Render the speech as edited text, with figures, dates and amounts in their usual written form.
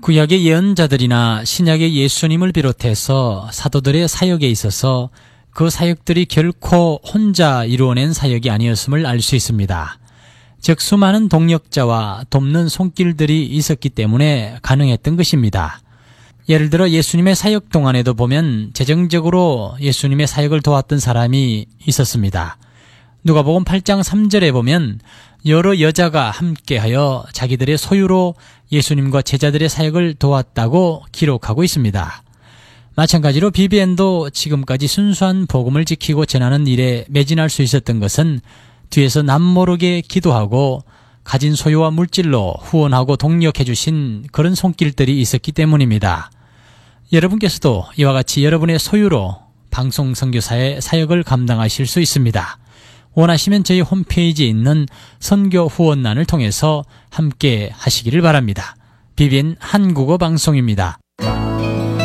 구약의 예언자들이나 신약의 예수님을 비롯해서 사도들의 사역에 있어서 그 사역들이 결코 혼자 이루어낸 사역이 아니었음을 알 수 있습니다. 즉 수많은 동력자와 돕는 손길들이 있었기 때문에 가능했던 것입니다. 예를 들어 예수님의 사역 동안에도 보면 재정적으로 예수님의 사역을 도왔던 사람이 있었습니다. 누가복음 8장 3절에 보면 여러 여자가 함께하여 자기들의 소유로 예수님과 제자들의 사역을 도왔다고 기록하고 있습니다. 마찬가지로 비비엔도 지금까지 순수한 복음을 지키고 전하는 일에 매진할 수 있었던 것은 뒤에서 남모르게 기도하고 가진 소유와 물질로 후원하고 동력해 주신 그런 손길들이 있었기 때문입니다. 여러분께서도 이와 같이 여러분의 소유로 방송 선교사의 사역을 감당하실 수 있습니다. 원하시면 저희 홈페이지에 있는 선교 후원란을 통해서 함께 하시기를 바랍니다. 비비엔 한국어 방송입니다.